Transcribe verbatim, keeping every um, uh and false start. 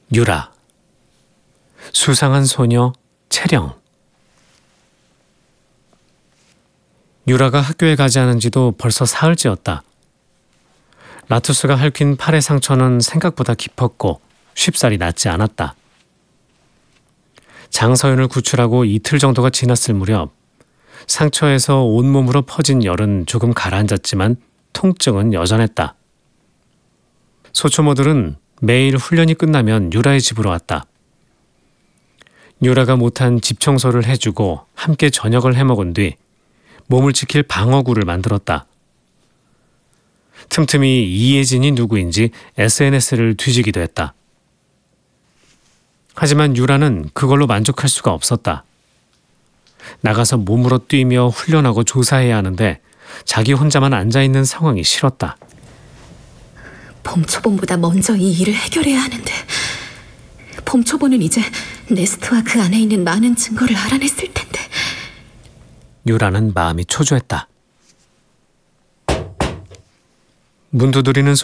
유라, 수상한 소녀 채령. 유라가 학교에 가지 않은 지도 벌써 사흘째였다. 라투스가 핥힌 팔의 상처는 생각보다 깊었고 쉽사리 낫지 않았다. 장서연을 구출하고 이틀 정도가 지났을 무렵 상처에서 온몸으로 퍼진 열은 조금 가라앉았지만 통증은 여전했다. 소초모들은 매일 훈련이 끝나면 유라의 집으로 왔다. 유라가 못한 집 청소를 해주고 함께 저녁을 해먹은 뒤 몸을 지킬 방어구를 만들었다. 틈틈이 이예진이 누구인지 에스엔에스를 뒤지기도 했다. 하지만 유라는 그걸로 만족할 수가 없었다. 나가서 몸으로 뛰며 훈련하고 조사해야 하는데 자기 혼자만 앉아있는 상황이 싫었다. 범초본보다 먼저 이 일을 해결해야 하는데 범초본은 이제 네스트와 그 안에 있는 많은 증거를 알아냈을 텐데. 유라는 마음이 초조했다. 문 두드리는